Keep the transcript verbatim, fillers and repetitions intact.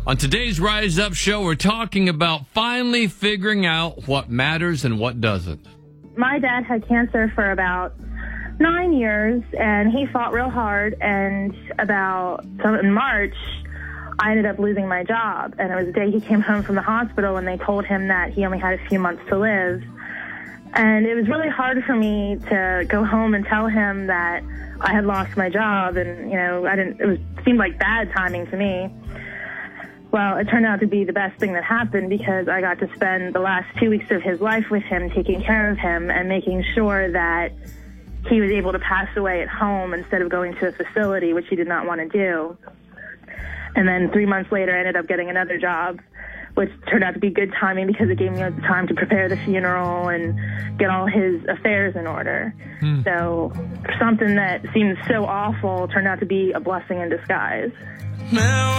On today's Rise Up show, we're talking about finally figuring out what matters and what doesn't. My dad had cancer for about nine years, and he fought real hard, and about so in March, I ended up losing my job, and it was the day he came home from the hospital, and they told him that he only had a few months to live. And it was really hard for me to go home and tell him that I had lost my job, and, you know, I didn't, it was, seemed like bad timing to me. Well, it turned out to be the best thing that happened because I got to spend the last two weeks of his life with him, taking care of him and making sure that he was able to pass away at home instead of going to a facility, which he did not want to do. And then three months later, I ended up getting another job, which turned out to be good timing because it gave me the time to prepare the funeral and get all his affairs in order. Hmm. So something that seemed so awful turned out to be a blessing in disguise. Now